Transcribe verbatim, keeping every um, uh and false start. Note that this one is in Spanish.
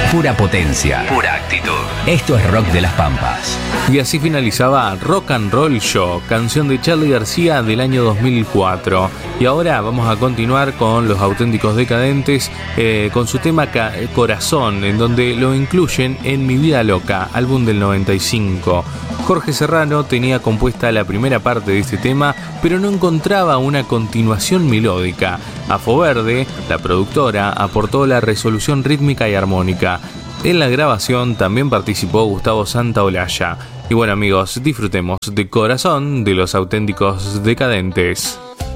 Pura potencia, pura actitud. Esto es Rock de las Pampas. Y así finalizaba Rock and Roll Show, canción de Charly García del año dos mil cuatro. Y ahora vamos a continuar con Los Auténticos Decadentes, eh, con su tema ca- Corazón, en donde lo incluyen en Mi Vida Loca, álbum del noventa y cinco. Jorge Serrano tenía compuesta la primera parte de este tema, pero no encontraba una continuación melódica. Afoverde, la productora, aportó la resolución rítmica y armónica. En la grabación también participó Gustavo Santaolalla. Y bueno amigos, disfrutemos de Corazón de Los Auténticos Decadentes.